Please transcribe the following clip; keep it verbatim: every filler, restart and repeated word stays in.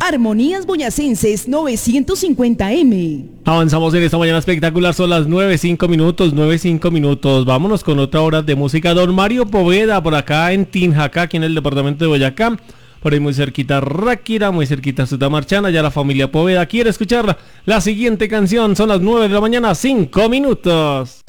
Armonías Boyacenses novecientos cincuenta eme. Avanzamos en esta mañana espectacular, son las nueve, cinco minutos, nueve, cinco minutos. Vámonos con otra hora de música. Don Mario Poveda, por acá en Tinjacá, aquí en el departamento de Boyacá. Por ahí muy cerquita Ráquira, muy cerquita Sutamarchana, ya la familia Poveda quiere escuchar la siguiente canción. Son las nueve de la mañana, cinco minutos.